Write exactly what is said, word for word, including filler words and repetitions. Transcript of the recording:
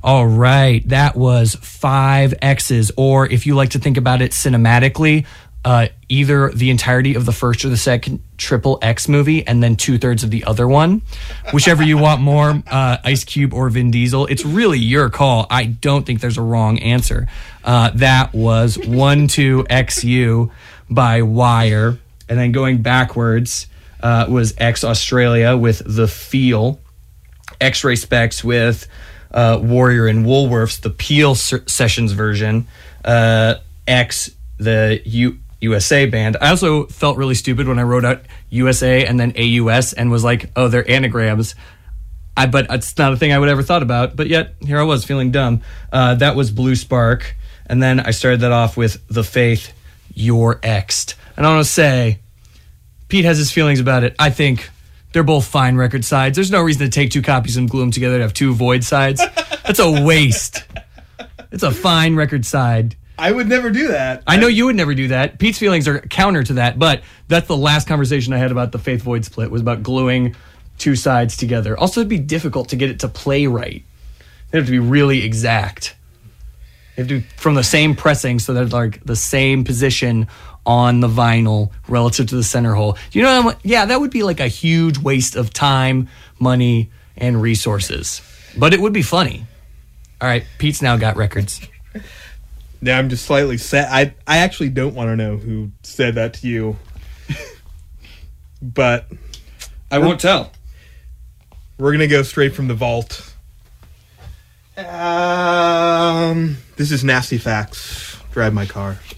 All right, that was five X's, or if you like to think about it cinematically, uh, either the entirety of the first or the second triple X movie, and then two thirds of the other one, whichever you want more, uh, Ice Cube or Vin Diesel. It's really your call. I don't think there's a wrong answer. Uh, that was one two X U by Wire, and then going backwards uh, was X Australia with The Feel, X-Ray Specs with uh, Warrior and Woolworths, the Peel S- Sessions version, uh, X, the U- USA band. I also felt really stupid when I wrote out U S A and then A U S and was like, oh, they're anagrams. I, but it's not a thing I would ever thought about, but yet here I was feeling dumb. Uh, that was Blue Spark, and then I started that off with The Faith, You're X'd. And I want to say, Pete has his feelings about it. I think they're both fine record sides. There's no reason to take two copies and glue them together to have two void sides. That's a waste. It's a fine record side. I would never do that. I know you would never do that. Pete's feelings are counter to that, but that's the last conversation I had about the Faith Void split, was about gluing two sides together. Also, it'd be difficult to get it to play right. They have to be really exact. They have to be from the same pressing so that like the same position on the vinyl relative to the center hole. You know what I'm, yeah, that would be like a huge waste of time, money, and resources. But it would be funny. All right, Pete's now got records. Now I'm just slightly sad. I I actually don't want to know who said that to you. But I won't tell. We're going to go straight from the vault. Um, this is Nasty Facts. Drive My Car.